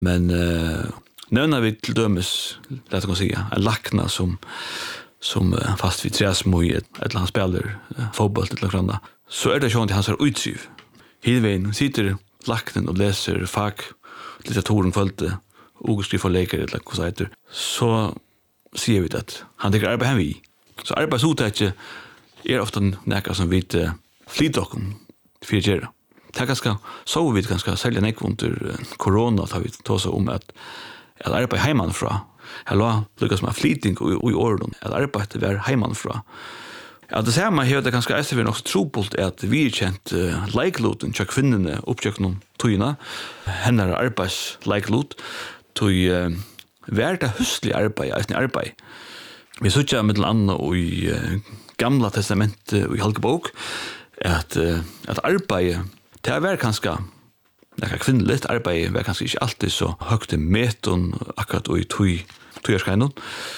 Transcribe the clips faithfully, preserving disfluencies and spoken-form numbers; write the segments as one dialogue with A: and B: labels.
A: Men uh, nämna vi till dömes, låt oss säga, en lackna som som uh, fast vid träsmo i ett, ett land spelar uh, fotboll till granda. Så är det ju inte hans utsiv. Hilvein sitter lacknen och läser fack litteraturen följde och skriver läkare eller vad heter. Så ser vi att han tycker arbeta vi. Så arbetsuttaget är ofta näka som vi uh, flyter om för att göra. Det är ganska, så vi ganska sälja nek under corona har vi tagit om att att arbeta hemmanfra. Eller lyckas med flytting och i orden. Att arbeta där hemmanfra. Ja, det ser man här det ganska är också trobult att vi är känt uh, like-loten till kvinnorna uppkökna tojna. Hennar arbets like-lot till uh, värda huslig arbete, ett arbete. Vi söker med andra och i uh, gamla testamentet och i Halkebok att uh, att arbete det var kanske näka kvinnligt arbete var kanske inte alltid så högt i meton akkurat och i toj tojarskainon.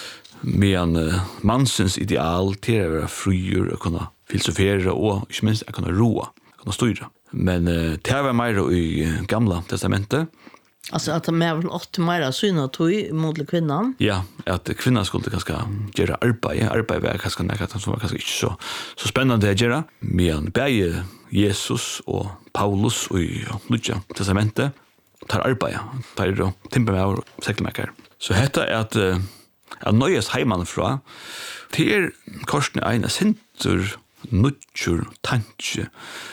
A: Men uh, mansens ideal till att vara frier och kunna filosofera och inte minst att kunna roa, kunna styra. Men uh, det var mer i uh, gamla testamentet.
B: Alltså att de är väl åt mer syna tog mot kvinnan.
A: Ja, att kvinnan skulle ganska göra arbete. Arbete var ganska näka som var ganska inte så, så spännande att göra. Men bäge Jesus och Paulus och i Nya testamentet tar arbete. Tar då timper med och säckmäkare. Så detta är att uh, att nöjas hemmanfra till korsne ena center nutjur tanke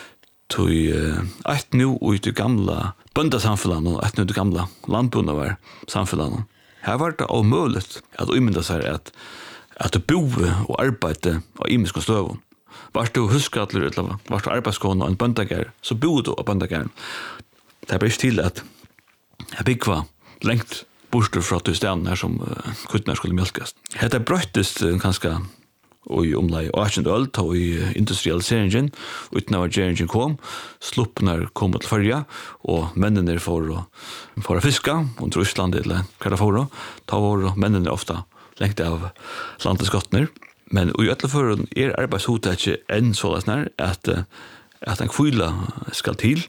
A: till att nu och det gamla böndasamfunnet och att nu det gamla landbundna var samfunnet. Här var det omöjligt att umynda sig att att bo och arbeta och imiska stövon. Vart du huskatler eller vart du arbetskona och en böndagar så bor du och böndagar. Det är bäst till att jag byggva längt bostur fra til stedet her som uh, kuttene skulle mjölkas. Hetta brøttest uh, kanskje og i omlai åttende øl, og i industrialiseringen, uten av geringen kom, sluppene kom til førja, og mennene for å, for å fiske, under Østland eller hva det for å, ta var mennene ofta lengt av landeskottene. Men i øtleføren er arbeidshotet ikke enn så løsner, at, uh, at en kvila skal til,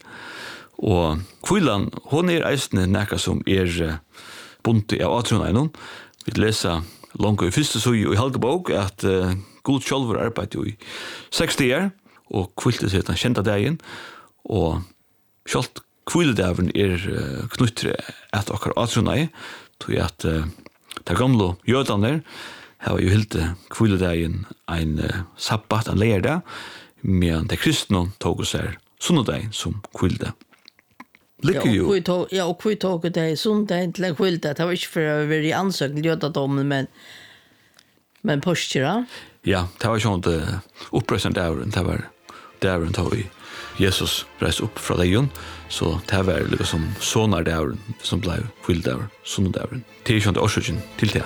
A: og kvilan, hon er eisne nekka som er uh, bunti av atrunainon. Vi leser langt i første søy og i Halkebok at uh, god sjálfur arbeid i seksti år og kvilte seg den kjenta dagen og sjálft kviledaven er uh, knuttre at okkar atrunai tog at uh, der gamle jødaner har jo hilde kviledagen ein uh, sabbat, en leirdag, men de kristne tog seg sunnedag som kvilde. Lykke jo.
B: Ja, og vi tog det sundag til en kvilde. Det var ikke for å være i ansøkt til jødadommen, men, men postkjera.
A: Ja, det var sånn uh, opprøsende dævren. Det var dævren da vi Jesus reiste opp fra degen, så det var liksom sånne dævren som ble kvilddævren, sånne dævren. Det er sånn det årsøkken til det.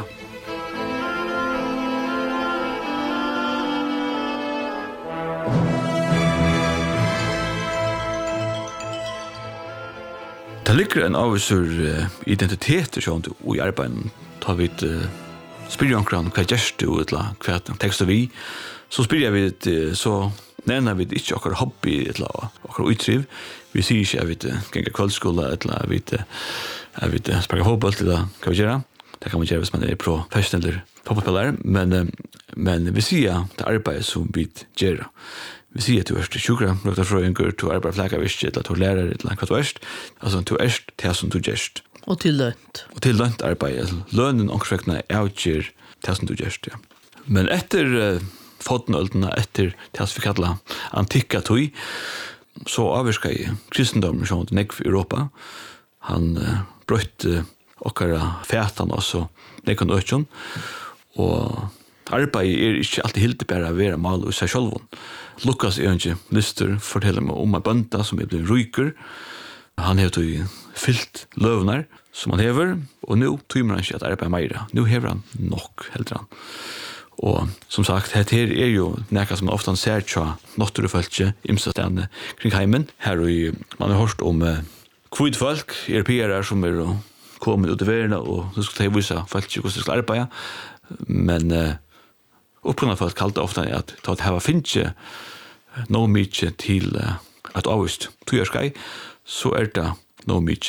A: Det ligger en avvisur uh, identiteter sånn og i arbeidet tar vi et uh, spyrir omkring hva gjerst du eller hva tekster vi så spyrir vi et uh, så nevner vi ikke okkar hobby eller okkar uttriv vi sier ikke jeg vet genga kvöldskola eller jeg vet jeg vet sparka fotball eller hva vi gjør det kan man gjøre hvis man er professionell fotballspillere men, uh, men vi sier det arbeidet som vi gjør. Vi sier at du er sjukra, nokta frøyngur, du er bare flakavisk, eller du er lærer, eller hva du er. Altså, du er det som du gjerst.
B: Og til lønt.
A: Og til lønt arbeid. Altså, lønnen omkring avgjør det som du gjerst, ja. Men etter uh, fotnøldene, etter det som vi kallar antikka tøy, så avvirka i kristendommen som nekv i Europa. Han uh, brøtt uh, okkara fætan også, nekon øtjon, og arbeid er ikke alltid helt bare å være mal i seg sjølven. Lukas Evange Lister forteller meg om en bønda som er blitt ryker. Han har tog fyllt løvner som han hever, og nå tog han ikke at arbeid meira. Nå hever han nok, heldur han. Og som sagt, dette her er jo nekka som man ofte ser tja natturfølge imsastene kring heimen. Her er man har hørt om uh, kvidfolk, europeere som er kommet ut i verden, og så skal de vise folk hvordan de skal arbeide. Men uh, uppgrunna folk kallte ofta at ta at hava finnje no mykje til uh, at avvist tujarskai, så er det no mykje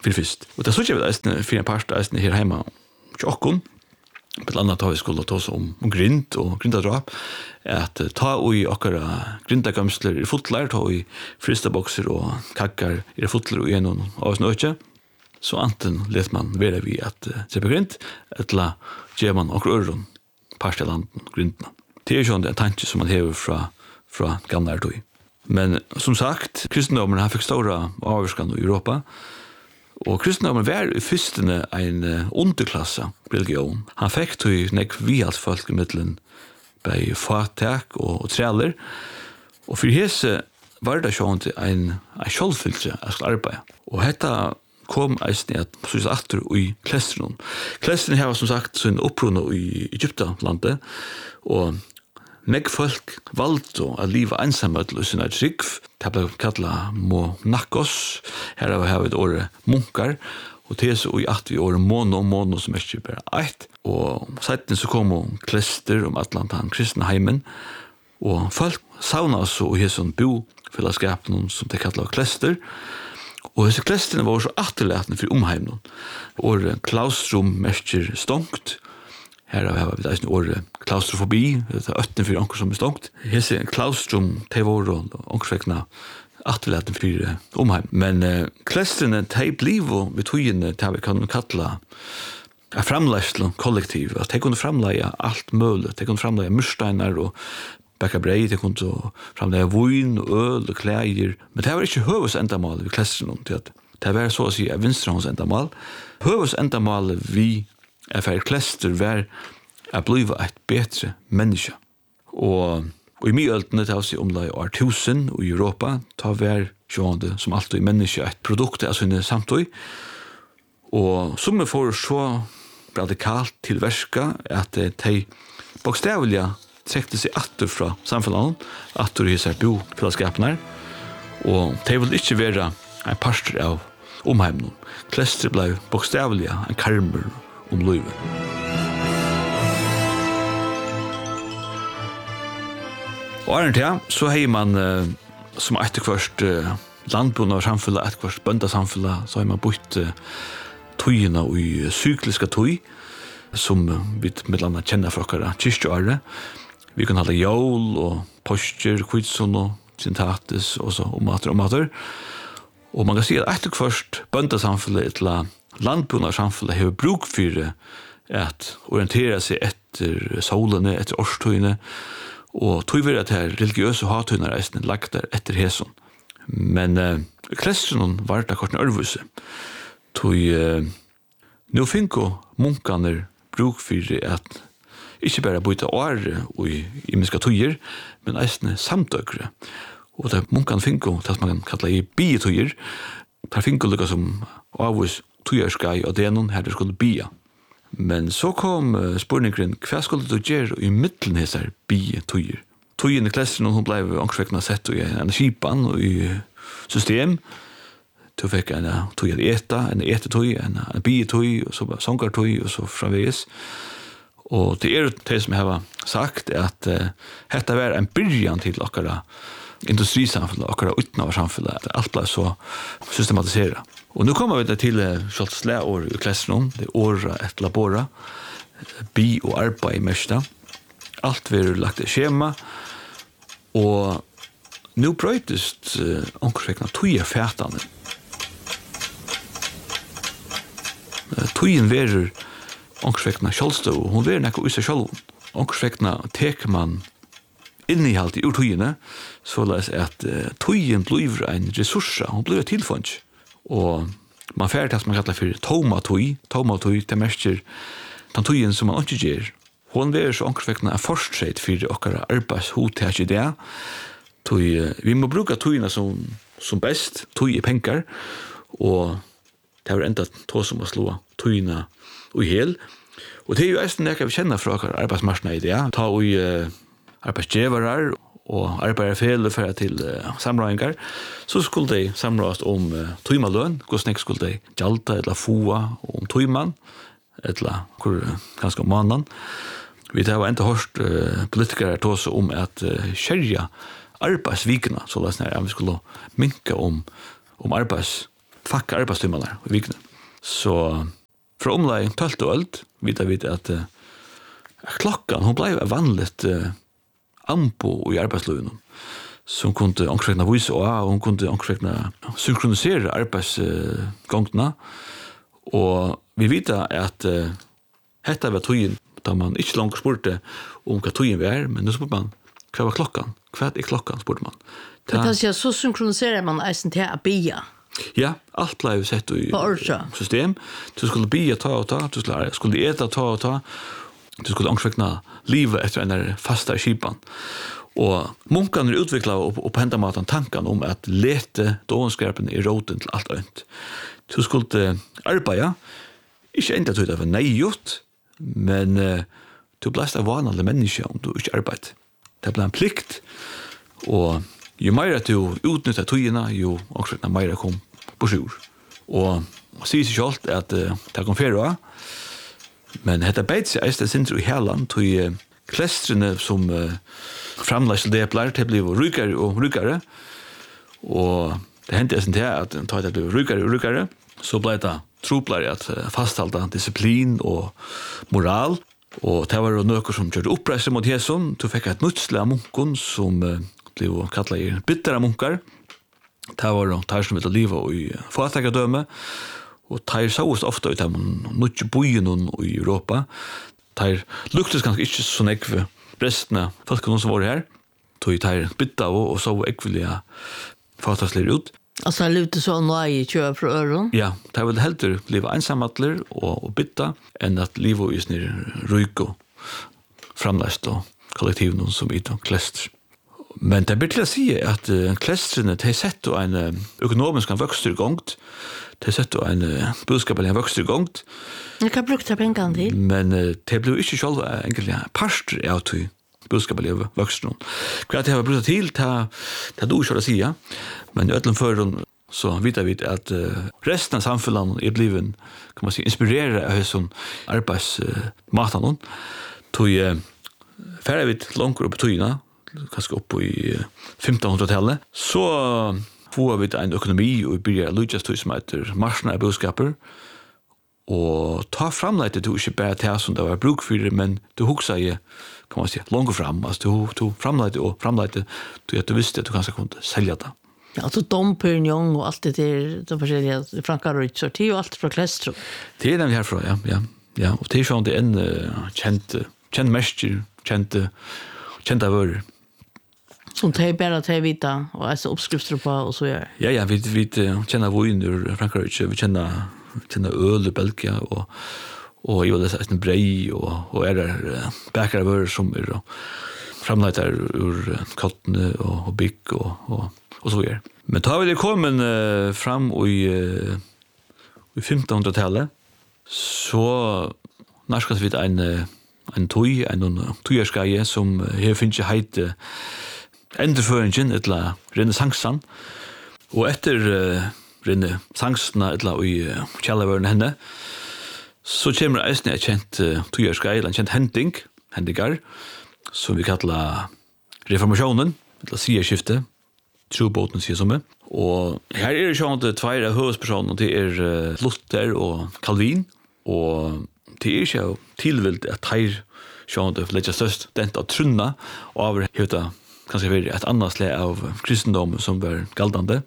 A: för fyrst. Och det så jag vet för en part är här hemma. Tjockon. Bland annat har vi skulle ta oss om, om grind och grindadrap. Att uh, ta och i åkara grindagamsler i fotlar, ta i fristaboxer och kackar i fotlar och genom av oss nötje. Så anten let man vera vi att uh, sepa grind, eller ger man och öron parstellanden grindna. Det är ju en tanke som man hever fra, fra gamla tog. Men som sagt, kristendomen har fick stora avvarskan i Europa. Og kristendomen var i fyrstene en uh, underklasse religion. Han fikk til nek vi alt folk i middelen bei fatak og, og trealer. Og for hese var det sånn til en, en sjølfylse jeg skulle arbeide. Og dette kom eisen i at synes atter i klesteren. Klesteren har som sagt sin opprunne i Egyptalandet, og nek folk valgte å leve ensamme til sin trygg. Det ble kallet monakos. Her har vi et året munkar. Og det er så at vi året mono, mono som er ikke bare eit. Og siden så kom klester om Atlantan kristne heimen. Og folk savna så i sånn bofellesskapen som det kallet klester. Og disse klesterne var så atterletende for omheimen. Året klaustrum merker stonkt. Her har vi det året klaustrofobi, det er øtten for anker som er stonkt. Her ser klaustrum, det var ankersvekkene atterleten for omheim. Men uh, klestrene, de blir ved togene til vi kan kalla er framleislet kollektiv. De kunne framleie alt mulig. De kunne framleie mursteiner og bekka brei, de kunne framleie vin, øl og klæger. Men det var ikke høves endamal ved klestrene. Det var så å si vinstrehånds endamal. Høves endamal vi er for klester var å bli et bedre menneske. Og, og i mye øltene til å si om det er tusen i Europa, ta var sjående som alltid menneske et produkt av sinne samtøy. Og som er for så radikalt til verska at de bokstavelig trekte seg atter fra samfunnet, atter i seg bofellesskapene, og de vil ikke være en parster av omheimen. Klester ble bokstavelig en karmer om løyve. Og æren til, så har man uh, som etter hvert uh, landbundet samfunnet, etter hvert bøndasamfunnet, så har man bytt uh, tøyene i sykliske tøy, som uh, vi med landet kjenner fra akkurat kyrkjøret. Vi kan ha jól og postjer, kvitson og syntatis, og så om mater og mater. Og man kan si at etter hvert bøndasamfunnet etter landbundet samfunnet har bruk for at orientere seg etter solene, etter årstøyene, og tog vi at her religiøse hatøyene reisene lagt der etter hæson. Men uh, klestren var det kort en ørvuse. Tog uh, nå finner munkene bruk for at ikke bare bytte åre og imiske tøyer, men reisene samtøkere. Og det munkene finner det man kan kalle i bietøyer, der finner det som avvis tøyerskai og det er noen her det skulle bia. Men så kom uh, spurningen, hva skulle du gjøre i middelen hesar bi-tøyer? Tøyen i klestren, hun ble angstvekkende sett i en skipan og i system. Du fikk en tøy at eta, en etetøy, en, en bi-tøy, og så songartøy, og så framveges. Og det er det som jeg har sagt, at uh, dette var en byrjan til akkara industrisamfunnet, akkara uten av samfunnet, at alt ble så systematiseret. Og nu kommer vi til Kjolts læår i klestren, det er åra et labora, bi og arbeid i mesta. Alt vil lagt i skjema, og nu brøytest uh, omkring tøye fætane. Uh, tøyen verer omkring kjolstøv, hun verer nekko i seg sjølv. Omkring teker man innihalt i urtøyene, så les at uh, tøyen blir en ressurs, hun blir tilfunns. Og man færdig det som man kallar for tomatøy. Tomatøy, det merker den tøyen som man ikke gjør. Hun er så omkring en forstreit for okkara arbeidshot i det. Tøy, vi må bruka tøyene som, som best, tøy i penger, og det er enda tå som å slå tøyene i hel. Og det er jo eisen det vi kjenner fra okkara arbeidsmarsene i det. Ta i uh, arbeidsgjevarar, og arbeider fel for til uh, samrøyngar, så skulle de samrøst om uh, tøymaløn, hvordan jeg skulle de gjalta eller foa om tøyman, eller hvor uh, ganske om mannen. Vi har enda hørt uh, politikere tåse om at uh, kjærja arbeidsvikene, så la oss nær, ja, vi skulle minka om, om arbeids, fakka arbeidstøymaler i vikene. Så fra omlag tølt og ølt vet vi at uh, klokkan, hun ble vanligt uh, ampo i arbeidsløven som kunne omkringna vise og hun kunne omkringna synkronisere arbeidsgångene og vi vet at uh, hetta var tøyen da man ikke langt spurte om hva tøyen var, men nå spurte man hva var klokkan? Hva er klokkan, spurte man.
B: Ta, det er så synkroniserer man eisen til å bia.
A: Ja, alt ble sett i system. Du skulle bia ta og ta, du skulle, skulle eta ta og ta, du skulle omkringna livet etter en fasta skipan. Og munkene er utviklet og, og på hendamaten tanken om at lete dårenskrapen i råden til alt øynt. Du skulle arbeide, ikke enda til det var nøygjort, men uh, du ble av vanlige mennesker om du ikke arbeider. Det ble en plikt, og jo mer du utnyttet tøyene, jo omkringna mer kom på sjur. Og man sier seg selv at uh, det kom flere av, men dette beit seg eist sindre i helan, tog uh, klestrene som uh, framleis til deplar, det ble rykere og rykere, og det hendte eisen til at det ble rykere og rykere, så ble det troplar at uh, fasthalda disiplin og moral, og det var noe som kjørte oppreise mot Jesun, du fikk et nutsle av munkon som uh, ble kallet i bittere munkar, det var de som ville livet i fatakadøme, og de sås ofte ut av noe byen i Europa. De luktes kanskje ikke så nekve restene folk som var her, de bytta av og så ekvelige fatakslige ut.
B: Altså, det lukte så nøye kjøp fra øren?
A: Ja, de ville heller livet ensamhatler og, og bytta, enn at livet i snir ryk og framleist og kollektiven som i de klester. Men det blir til å si at uh, klestrene de setter en uh, økonomisk vokstergångt, de setter en uh, budskapelig vokstergångt.
B: Jeg kan bruke det pengene til.
A: Men uh, det blir ikke selv egentlig parster av til budskapelig vokstergångt. Hva det har brukt til, det er du ikke å si, ja. Men i ødelen før så vet vi at uh, resten av samfunnet er blivet, kan man si, inspireret av sånn arbeidsmaten. Uh, Tog uh, ferdig vidt langt opp i tøyene, kanskje opp i femtenhundretallet, så får vi en økonomi og vi blir lydjast som heter marsjene av budskaper, og ta framleite til ikke bare til som det var bruk for det, men du huksa i, kan man si, langt fram, altså du, du framleite og framleite til at du visste at du kanskje kunne selge det.
B: Ja, altså Dom Pérignon og alt det der, de forskjellige Frankarøyt, så det er jo alt fra Klestro.
A: Det er den herfra, ja, ja, ja, og det er sånn det er en uh, kjent, kjent mester, kjent, kjent av ører.
B: Som de bare de vita, og altså oppskrifter på, og så gjør.
A: Ja, ja, vi, vi kjenner vin ur Frankrike, vi kjenner, kjenner øl i Belgia, og, og jeg vil lese en brei, og, og er der uh, bækere vører som er framleitar ur uh, kottene og, og bygg, og, og, og så gjør. Men da vi det kommet uh, fram i, uh, i femtenhundretallet, så narskas vi en, en tøy, en tøyerskaje, som uh, her finnes ikke heit uh, endurføringen etla renessansen, og etter uh, renessansene etla i uh, kjallavøren henne, så kommer eisne et kjent uh, tøyerskeil, en kjent hending, hendingar, som vi kallar reformasjonen, etla sierskifte, trobåten sier som er. Og her er det sånn at tveir av høvespersoner, det er uh, Luther og Calvin, og det er ikke tilvilt at her sånn at det legger størst dent av trunna, og over høyta kanskje være et annet slag av kristendom som var galdande.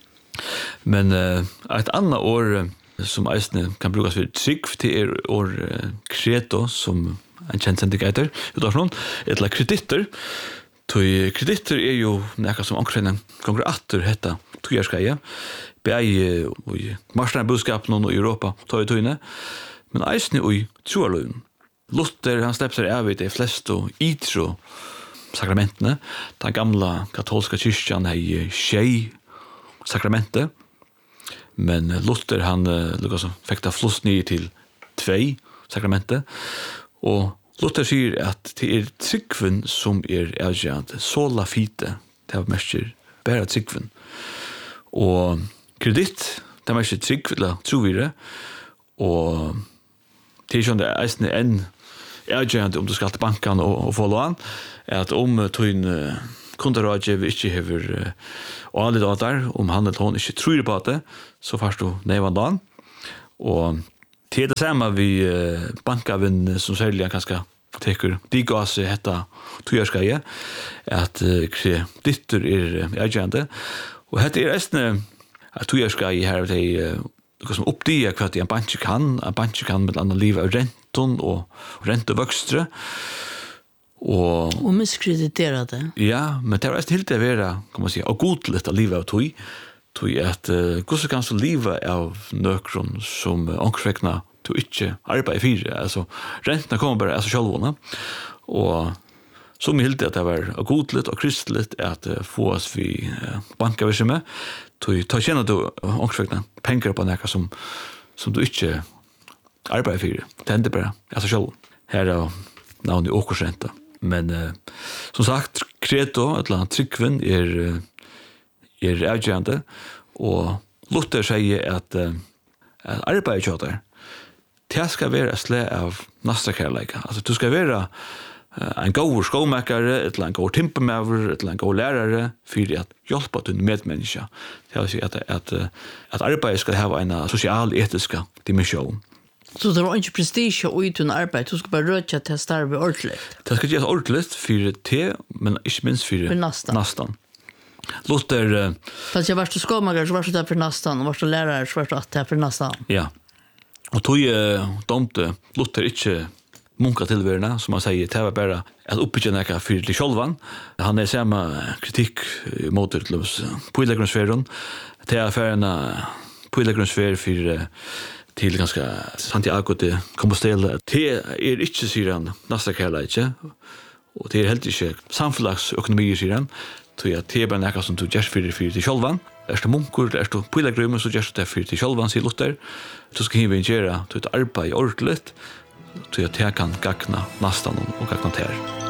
A: Men uh, et annet år uh, som eisne kan brukes for trygg, det er år uh, kreto, som en kjent sendikater, utenfor etla kreditter. Kreditter er jo nekka som omkring gonger atter hetta tøyerskeie, begge uh, i marsjene budskapen og i Europa, tøy i tøyene, men eisne i troaløven. Luther, han slipper seg av i det fleste ytro sakramentene. Den gamla katolska kyrkjan hei tjei sakramentet, men Luther han uh, fikk da fluss nye til tvei sakramentet, og Luther sier at det er tryggven som er avgjant, sola fite, det er mest bare tryggven. Og kreditt, det er mest tryggven, eller trovire, og det er sånn det er eisne enn avgjant om du skal til banken og, og få lån, at om tøyn uh, kunderådgiv ikke hever uh, alit av der, om han eller hon ikke tror på det, så først du nevan lån. Och det är det samma vi uh, bankavinn som säljer ganska tekur digas hetta tujarskaje att uh, krediter är ägande och det är ästne att tujarskaje här det uh, som uppdiga kvart i en bank kan en bank kan med andra liv av ränton och ränteväxtre och
B: och misskrediterade.
A: Ja, men det är ästne helt det vara kan man säga och godligt att leva av tui tui att uh, hur så kan så leva av nökron som uh, ankräkna du inte arbetar fyra. Alltså, räntorna kommer bara alltså självåna. Och som helt att det var godligt och kristligt att uh, få oss vid uh, bankavärldsme. Du tar känna du omkring pengar på något som, som du inte arbetar fyra. Det händer bara alltså själv. Här är navnet åkersränta. Men uh, som sagt, kredo, ett eller annat tryggvinn är, uh, är avgörande. Och Luther säger att, uh, att arbetar tjatar det ska vara ett slag av nastakärleika. Alltså, du ska vara uh, en god skomakare, ett en god timpermäver, ett en god lärare för att hjälpa din medmänniska. Det vill säga att, att, att, att arbetet ska ha en social etiska dimension.
B: Så det var inte prestige och utan arbete, du ska bara röra till starve ordentligt.
A: Det ska göras ordentligt för det, men inte minst för,
B: för nastan.
A: nastan. Luther... Uh,
B: Fast jag var så skomakare så var så där för nastan och var så lärare så var så att det för nastan.
A: Ja. Och tog uh, domte Luther inte munka tillvärna som man säger det var bara att uppbygga näka för till självan. Han är samma kritik mot det till poälagronsfären. Det är affärerna poälagronsfär för till ganska Santiago de Compostela. Det är inte syran nästa kärla inte. Och det är helt inte samfällsekonomi i syran. Så jag det är bara näka som du just för för till självan. Är det munkor, är det pilgrimer så just det för till självan sig Luther. Du ska hiva ingera till ett arbete ordentligt. Så jag kan gagna nästan och gagna till.